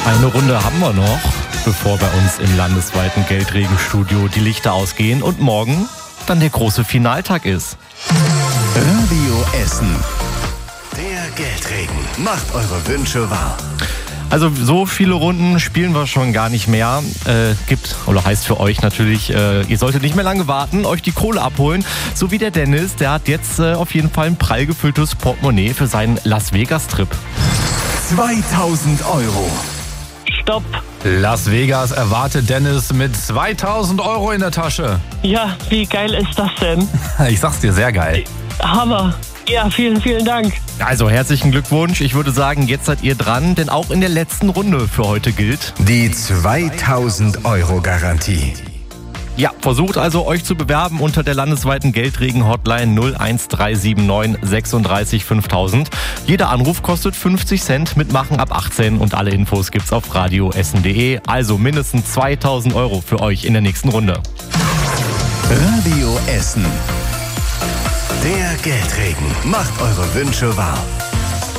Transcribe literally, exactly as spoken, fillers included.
Eine Runde haben wir noch, bevor bei uns im landesweiten Geldregenstudio die Lichter ausgehen und morgen dann der große Finaltag ist. Radio Essen. Der Geldregen macht eure Wünsche wahr. Also so viele Runden spielen wir schon gar nicht mehr. Äh, gibt, oder heißt für euch natürlich, äh, ihr solltet nicht mehr lange warten, euch die Kohle abholen. So wie der Dennis, der hat jetzt äh, auf jeden Fall ein prall gefülltes Portemonnaie für seinen Las Vegas-Trip. zweitausend Euro. Stopp. Las Vegas erwartet Dennis mit zweitausend Euro in der Tasche. Ja, wie geil ist das denn? Ich sag's dir, sehr geil. Hammer. Ja, vielen, vielen Dank. Also herzlichen Glückwunsch. Ich würde sagen, jetzt seid ihr dran, denn auch in der letzten Runde für heute gilt die zweitausend Euro Garantie. Ja, versucht also euch zu bewerben unter der landesweiten Geldregen-Hotline null eins drei sieben neun sechsunddreißig fünftausend. Jeder Anruf kostet fünfzig Cent, mitmachen ab achtzehn und alle Infos gibt's auf radioessen punkt de. Also mindestens zweitausend Euro für euch in der nächsten Runde. Radio Essen. Der Geldregen macht eure Wünsche wahr.